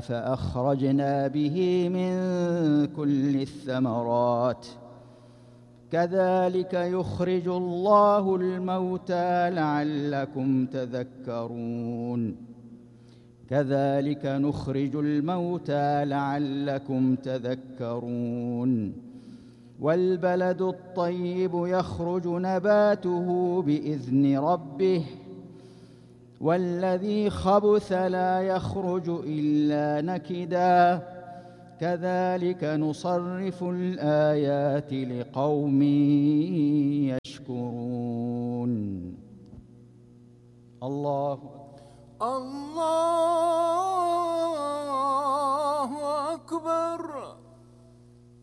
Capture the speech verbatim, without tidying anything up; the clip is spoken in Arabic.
فأخرجنا به من كل الثمرات كذلك يخرج الله الموتى لعلكم تذكرون كذلك نخرج الموتى لعلكم تذكرون والبلد الطيب يخرج نباته بإذن ربه والذي خبث لا يخرج إلا نكدا كذلك نصرف الآيات لقوم يشكرون. الله